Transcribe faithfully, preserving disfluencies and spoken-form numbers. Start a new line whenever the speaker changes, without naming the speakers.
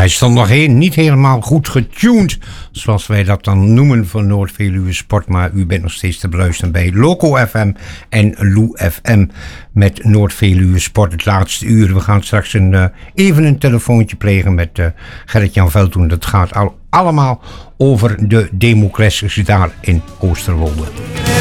hij stond nog heel, niet helemaal goed getuned, zoals wij dat dan noemen van Noord-Veluwe Sport. Maar u bent nog steeds te beluisteren bij Loco F M en Lou F M met Noord-Veluwe Sport het laatste uur. We gaan straks een, uh, even een telefoontje plegen met uh, Gerrit-Jan Veldhoen. Dat gaat al, allemaal over de democratie daar in Oosterwolde.